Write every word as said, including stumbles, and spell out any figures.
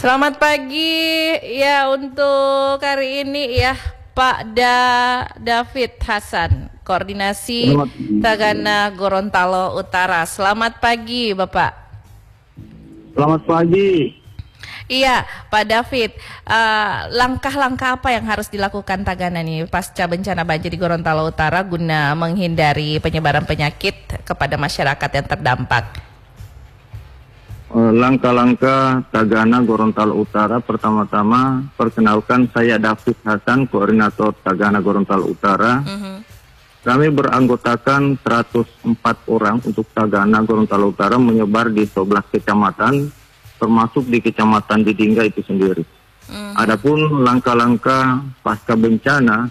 Selamat pagi ya untuk hari ini ya Pak Da David Hasan, Koordinasi Tagana Gorontalo Utara. Selamat pagi Bapak. Selamat pagi. Iya Pak David, langkah-langkah uh, apa yang harus dilakukan Tagana nih pasca bencana banjir di Gorontalo Utara guna menghindari penyebaran penyakit kepada masyarakat yang terdampak? Langkah-langkah Tagana Gorontalo Utara, pertama-tama perkenalkan saya David Hasan, Koordinator Tagana Gorontalo Utara. Uh-huh. Kami beranggotakan seratus empat orang untuk Tagana Gorontalo Utara menyebar di sebelas kecamatan, termasuk di Kecamatan Didingga itu sendiri. Uh-huh. Adapun langkah-langkah pasca bencana